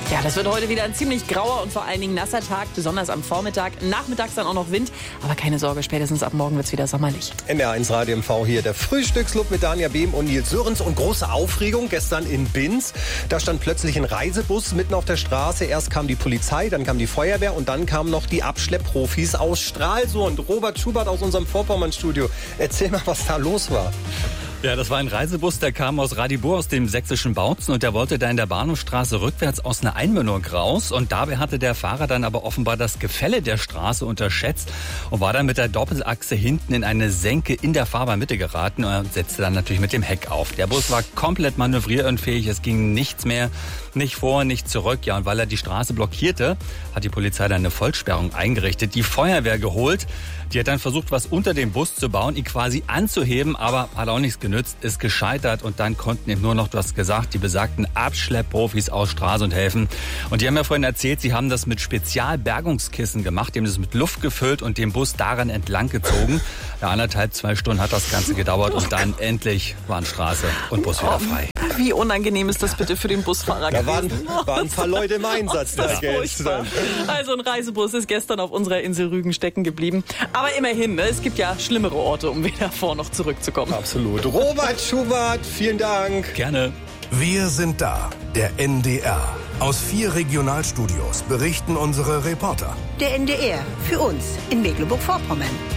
Ja, das wird heute wieder ein ziemlich grauer und vor allen Dingen nasser Tag, besonders am Vormittag. Nachmittags dann auch noch Wind, aber keine Sorge, spätestens ab morgen wird's wieder sommerlich. NDR1 Radio MV hier, der Frühstücksclub mit Dania Behm und Nils Sörens. Und große Aufregung gestern in Binz. Da stand plötzlich ein Reisebus mitten auf der Straße. Erst kam die Polizei, dann kam die Feuerwehr und dann kamen noch die Abschleppprofis aus Stralsund. Robert Schubert aus unserem Vorpommern-Studio. Erzähl mal, was da los war. Ja, das war ein Reisebus, der kam aus Radibor, aus dem sächsischen Bautzen, und der wollte da in der Bahnhofstraße rückwärts aus einer Einmündung raus, und dabei hatte der Fahrer dann aber offenbar das Gefälle der Straße unterschätzt und war dann mit der Doppelachse hinten in eine Senke in der Fahrbahnmitte geraten und setzte dann natürlich mit dem Heck auf. Der Bus war komplett manövrierunfähig, es ging nichts mehr, nicht vor, nicht zurück. Ja, und weil er die Straße blockierte, hat die Polizei dann eine Vollsperrung eingerichtet, die Feuerwehr geholt. Die hat dann versucht, was unter dem Bus zu bauen, ihn quasi anzuheben, aber hat auch nichts genützt, ist gescheitert, und dann konnten eben nur noch, du hast gesagt, die besagten Abschleppprofis aus Stralsund helfen. Und die haben ja vorhin erzählt, sie haben das mit Spezialbergungskissen gemacht, die haben das mit Luft gefüllt und den Bus daran entlang gezogen. Ja, 1,5-2 Stunden hat das Ganze gedauert und dann endlich waren Straße und Bus wieder frei. Wie unangenehm ist das bitte für den Busfahrer Da gewesen? waren ein paar Leute im Einsatz da Furchtbar. Also ein Reisebus ist gestern auf unserer Insel Rügen stecken geblieben. Aber immerhin, ne? Es gibt ja schlimmere Orte, um weder vor noch zurückzukommen. Absolut. Robert Schubert, vielen Dank. Gerne. Wir sind da, der NDR. Aus 4 Regionalstudios berichten unsere Reporter. Der NDR, für uns in Mecklenburg-Vorpommern.